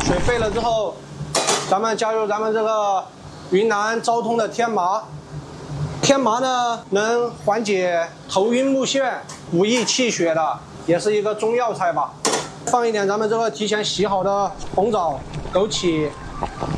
水沸了之后，咱们加入咱们这个云南昭通的天麻。天麻呢，能缓解头晕目眩、补益气血的，也是一个中药材吧。放一点咱们这个提前洗好的红枣、枸杞、